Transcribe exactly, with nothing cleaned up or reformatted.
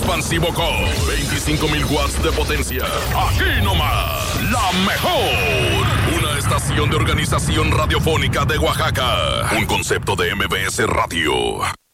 expansivo con veinticinco mil watts de potencia. Aquí nomás, la mejor. Una estación de organización radiofónica de Oaxaca. Un concepto de M B S Radio.